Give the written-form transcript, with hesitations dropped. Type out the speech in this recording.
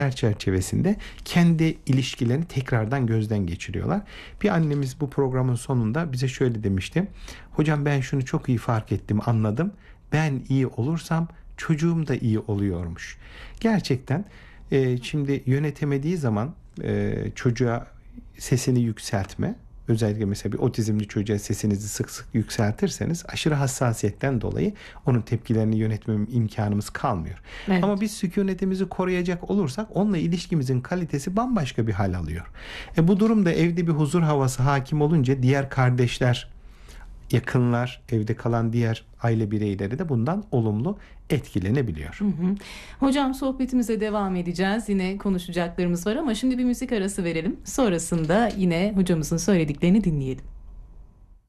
çerçevesinde kendi ilişkilerini tekrardan gözden geçiriyorlar. Bir annemiz bu programın sonunda bize şöyle demişti. Hocam ben şunu çok iyi fark ettim, anladım. Ben iyi olursam çocuğum da iyi oluyormuş. Gerçekten şimdi yönetemediği zaman çocuğa sesini yükseltme, özellikle mesela bir otizmli çocuğa sesinizi sık sık yükseltirseniz aşırı hassasiyetten dolayı onun tepkilerini yönetme imkanımız kalmıyor. Evet. Ama biz sükunetimizi koruyacak olursak onunla ilişkimizin kalitesi bambaşka bir hal alıyor. Bu durumda evde bir huzur havası hakim olunca diğer kardeşler, yakınlar, evde kalan diğer aile bireyleri de bundan olumlu etkilenebiliyor. Hocam sohbetimize devam edeceğiz. Yine konuşacaklarımız var ama şimdi bir müzik arası verelim. Sonrasında yine hocamızın söylediklerini dinleyelim.